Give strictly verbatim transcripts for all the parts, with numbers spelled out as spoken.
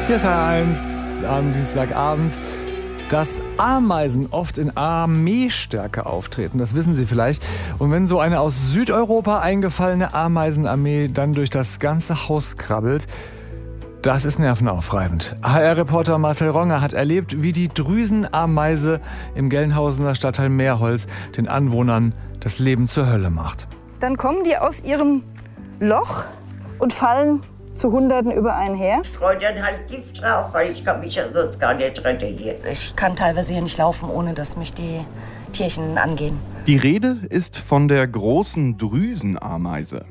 Hier ist H eins am Dienstagabend. Dass Ameisen oft in Armeestärke auftreten, das wissen Sie vielleicht. Und wenn so eine aus Südeuropa eingefallene Ameisenarmee dann durch das ganze Haus krabbelt, das ist nervenaufreibend. H R-Reporter Marcel Ronger hat erlebt, wie die Drüsenameise im Gelnhausener Stadtteil Meerholz den Anwohnern das Leben zur Hölle macht. Dann kommen die aus ihrem Loch und fallen zu Hunderten über einen her. Streut dann halt Gift drauf, weil ich kann mich ja sonst gar nicht retten hier. Ich kann teilweise hier nicht laufen, ohne dass mich die Tierchen angehen. Die Rede ist von der großen Drüsenameise.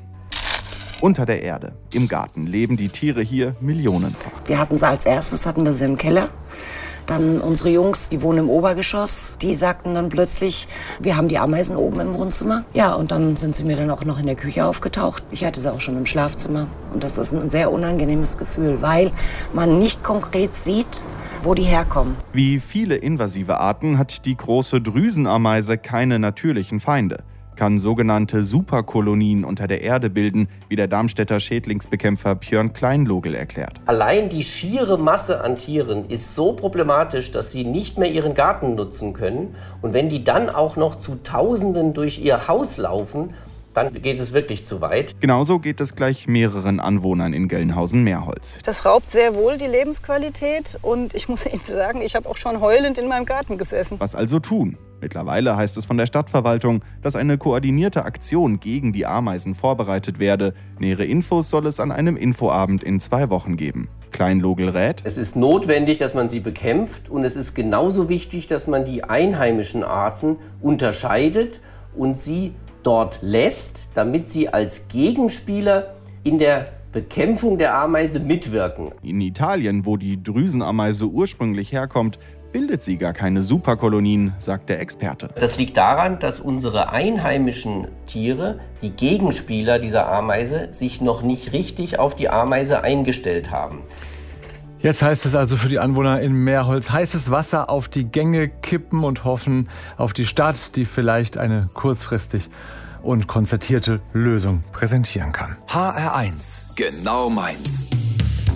Unter der Erde, im Garten, leben die Tiere hier millionenfach. Wir hatten sie als erstes, hatten wir sie im Keller. Dann unsere Jungs, die wohnen im Obergeschoss, die sagten dann plötzlich, wir haben die Ameisen oben im Wohnzimmer. Ja, und dann sind sie mir dann auch noch in der Küche aufgetaucht. Ich hatte sie auch schon im Schlafzimmer. Und das ist ein sehr unangenehmes Gefühl, weil man nicht konkret sieht, wo die herkommen. Wie viele invasive Arten hat die große Drüsenameise keine natürlichen Feinde. Kann sogenannte Superkolonien unter der Erde bilden, wie der Darmstädter Schädlingsbekämpfer Björn Kleinlogel erklärt. Allein die schiere Masse an Tieren ist so problematisch, dass sie nicht mehr ihren Garten nutzen können. Und wenn die dann auch noch zu Tausenden durch ihr Haus laufen, dann geht es wirklich zu weit. Genauso geht es gleich mehreren Anwohnern in Gelnhausen-Meerholz. Das raubt sehr wohl die Lebensqualität und ich muss Ihnen sagen, ich habe auch schon heulend in meinem Garten gesessen. Was also tun? Mittlerweile heißt es von der Stadtverwaltung, dass eine koordinierte Aktion gegen die Ameisen vorbereitet werde. Nähere Infos soll es an einem Infoabend in zwei Wochen geben. Kleinlogel rät: Es ist notwendig, dass man sie bekämpft, und es ist genauso wichtig, dass man die einheimischen Arten unterscheidet und sie dort lässt, damit sie als Gegenspieler in der Bekämpfung der Ameise mitwirken. In Italien, wo die Drüsenameise ursprünglich herkommt, bildet sie gar keine Superkolonien, sagt der Experte. Das liegt daran, dass unsere einheimischen Tiere, die Gegenspieler dieser Ameise, sich noch nicht richtig auf die Ameise eingestellt haben. Jetzt heißt es also für die Anwohner in Meerholz: heißes Wasser auf die Gänge kippen und hoffen auf die Stadt, die vielleicht eine kurzfristig und konzertierte Lösung präsentieren kann. H R eins, genau meins.